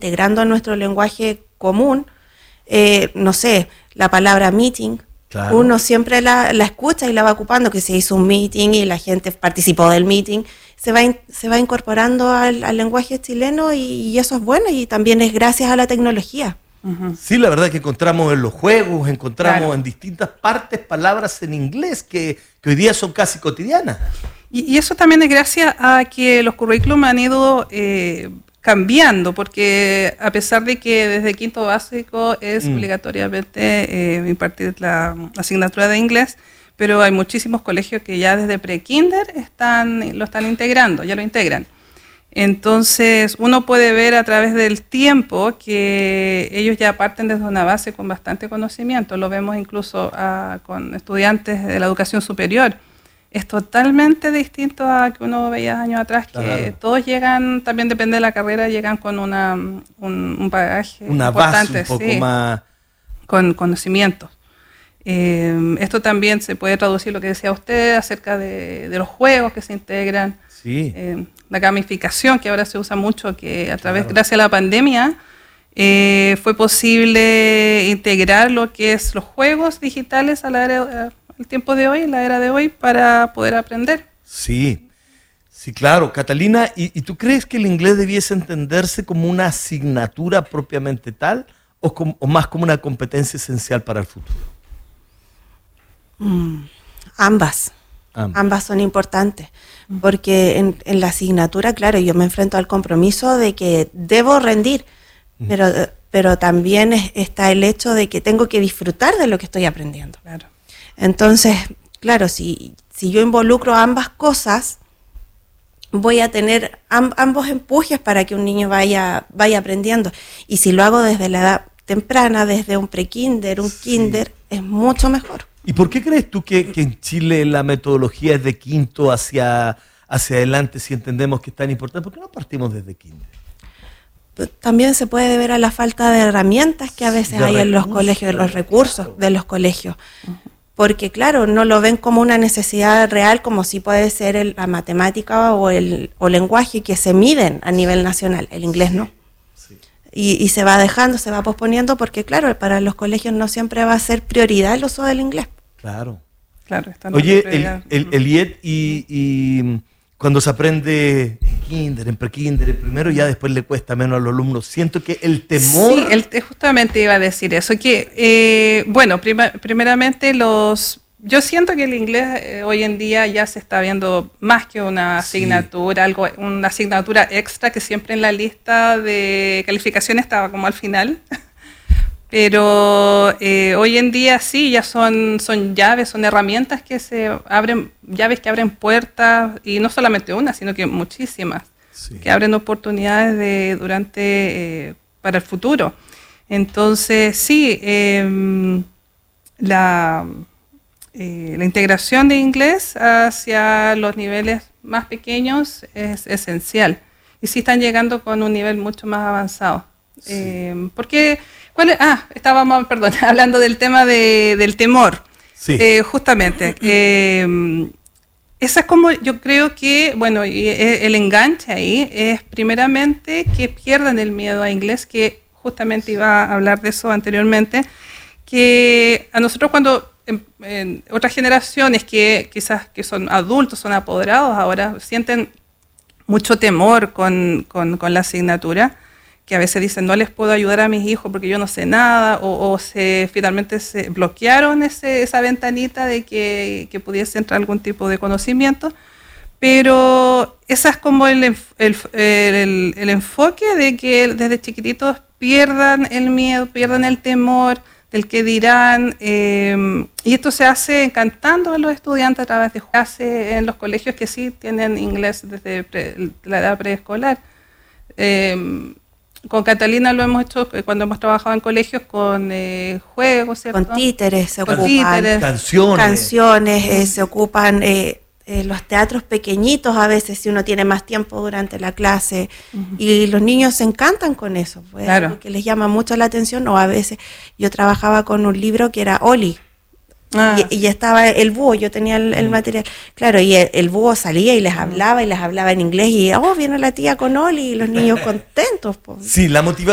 integrando en nuestro lenguaje común, no sé, la palabra meeting. Claro. Uno siempre la escucha y la va ocupando, que se hizo un meeting y la gente participó del meeting. Se va incorporando al lenguaje chileno y eso es bueno, y también es gracias a la tecnología. Uh-huh. Sí, la verdad es que encontramos en los juegos, encontramos en distintas partes palabras en inglés que hoy día son casi cotidianas. Y eso también es gracias a que los currículums han ido cambiando, porque a pesar de que desde quinto básico es obligatoriamente impartir la asignatura de inglés, pero hay muchísimos colegios que ya desde pre-kinder lo están integrando, ya lo integran. Entonces uno puede ver a través del tiempo que ellos ya parten desde una base con bastante conocimiento. Lo vemos incluso con estudiantes de la educación superior. Es totalmente distinto a que uno veía años atrás, que todos llegan, también depende de la carrera, llegan con un bagaje una importante, base un poco más... con conocimientos. Esto también se puede traducir lo que decía usted acerca de los juegos que se integran, la gamificación que ahora se usa mucho, que gracias a la pandemia fue posible integrar lo que es los juegos digitales al tiempo de hoy, la era de hoy, para poder aprender. Sí, claro. Catalina, ¿y tú crees que el inglés debiese entenderse como una asignatura propiamente tal o más como una competencia esencial para el futuro? Ambas son importantes, porque en la asignatura, claro, yo me enfrento al compromiso de que debo rendir, pero también está el hecho de que tengo que disfrutar de lo que estoy aprendiendo. Claro. Entonces, claro, si yo involucro ambas cosas, voy a tener ambos empujes para que un niño vaya aprendiendo. Y si lo hago desde la edad temprana, desde un pre-kinder, kinder, es mucho mejor. ¿Y por qué crees tú que en Chile la metodología es de quinto hacia adelante, si entendemos que es tan importante? ¿Por qué no partimos desde kinder? También se puede deber a la falta de herramientas que a veces hay en los colegios, de los recursos de los colegios. Porque, claro, no lo ven como una necesidad real, como sí puede ser la matemática o lenguaje que se miden a nivel nacional. El inglés no. Y se va dejando, se va posponiendo, porque, claro, para los colegios no siempre va a ser prioridad el uso del inglés. Claro. Oye, Eliet, y cuando se aprende en kinder, en pre-kinder, en primero, ya después le cuesta menos a los alumnos. Siento que el temor... Sí, justamente iba a decir eso, que, primeramente yo siento que el inglés hoy en día ya se está viendo más que una asignatura, una asignatura extra que siempre en la lista de calificaciones estaba como al final. Pero hoy en día sí, ya son llaves, son herramientas que se abren, llaves que abren puertas, y no solamente una, sino que muchísimas, que abren oportunidades para el futuro. Entonces, sí, la integración de inglés hacia los niveles más pequeños es esencial. Y sí están llegando con un nivel mucho más avanzado. Porque... estábamos, hablando del tema del temor. Sí. Justamente. Esa es como, yo creo que, el enganche ahí es primeramente que pierdan el miedo a inglés, que justamente iba a hablar de eso anteriormente, que a nosotros cuando en otras generaciones que quizás que son adultos, son apoderados ahora, sienten mucho temor con la asignatura, que a veces dicen no les puedo ayudar a mis hijos porque yo no sé nada, o finalmente se bloquearon esa ventanita de que pudiese entrar algún tipo de conocimiento, pero esa es como el enfoque de que desde chiquititos pierdan el miedo, pierdan el temor del que dirán, y esto se hace encantando a los estudiantes a través de clases en los colegios que sí tienen inglés desde la edad preescolar. Con Catalina lo hemos hecho cuando hemos trabajado en colegios con juegos, ¿cierto? Con títeres, se ocupan canciones, se ocupan los teatros pequeñitos a veces, si uno tiene más tiempo durante la clase, y los niños se encantan con eso, pues, porque les llama mucho la atención. O a veces yo trabajaba con un libro que era Oli, y estaba el búho, yo tenía el material, claro, y el búho salía y les hablaba en inglés, y viene la tía con Oli, y los niños contentos, pues. Sí, la motivación